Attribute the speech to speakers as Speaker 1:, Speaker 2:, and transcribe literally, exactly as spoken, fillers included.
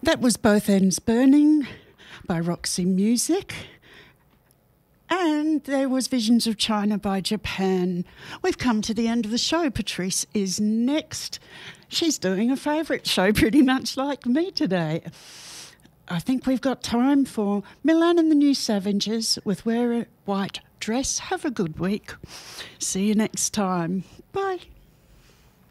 Speaker 1: That was Both Ends Burning by Roxy Music. And there was Visions of China by Japan. We've come to the end of the show. Patrice is next. She's doing a favourite show pretty much like me today. I think we've got time for Milan and the New Savages with Wear a White Dress. Have a good week. See you next time. Bye.